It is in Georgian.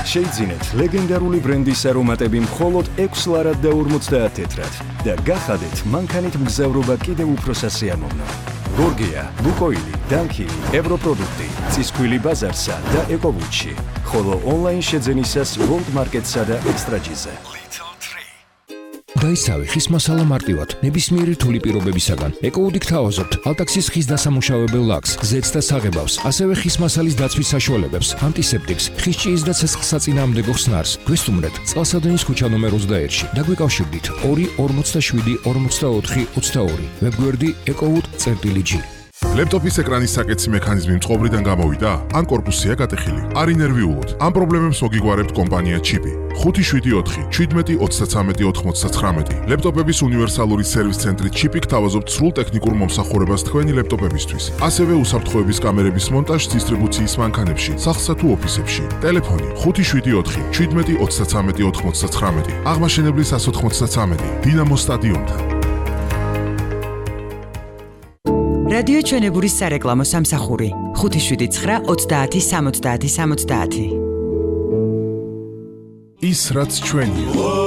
შეიძინეთ ლეგენდარული ბრენდის არომატები მხოლოდ 6 ლარად და 50 თეთრად და გახადეთ მანქანით მგზავრობა კიდევ უფრო სასიამოვნო. გორგია, ლუკოილი, დანქილი, ევროპროდუქტი, წისქვილი ბაზარსა და ეკოვუჩი, ხოლო ონლაინ შეძენისას ვოლტ მარკეტსა და ექსტრაჯიზე. დაისავე ხის მასალა მარტივად, ნებისმიერი რთული პირობებისაგან. ეკოუდი გთავაზობთ ალტაქსის ხის დასამუშავებელ ლაქს, ზეთს და საღებავს, ასევე ხის მასალის დაცვის საშუალებებს, ანტისეპტიკს, ხის ჭიის და ცეცხლსაწინააღმდეგო ხსნარს. გვესტუმრეთ წყალსადენის ქუჩა ნომერ 21-ში. დაგვიკავშირდით 2 47 44 22. ვებგვერდი ecowood.gr. ლეპტოპის ეკრანის საკეთსი მექანიზმი მწყობრიდან გამოვიდა? ან კორპუსია გატეხილი? არ ინერვიულოთ. ამ პრობლემებს მოგიგوارებთ კომპანია ჩიპი. 574 17 33 99. ლეპტოპების უნივერსალური სერვის ცენტრი ჩიპი გთავაზობთ სრულ ტექნიკურ მომსახურებას თქვენი ლეპტოპებისთვის. ასევე უსაფრთხოების კამერების მონტაჟს დისტრიბუციის მანქანებში, სახლსა თუ ოფისებში. ტელეფონი 574 17 33 99. აღმაშენებლის 193 დინამო სტადიონთან. რადიო ჩვენებურის სარეკლამო სამსახური 579 30 70 70. ის რაც ჩვენია.